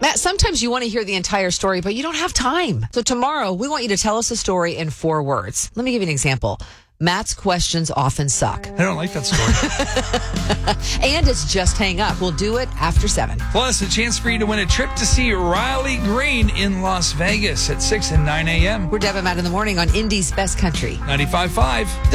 Matt, sometimes you want to hear the entire story, but you don't have time. So tomorrow, we want you to tell us a story in 4 words. Let me give you an example. Matt's questions often suck. I don't like that story. And it's just hang up. We'll do it after 7. Plus, a chance for you to win a trip to see Riley Green in Las Vegas at 6 and 9 a.m. We're Deb and Matt in the morning on Indy's Best Country. 95.5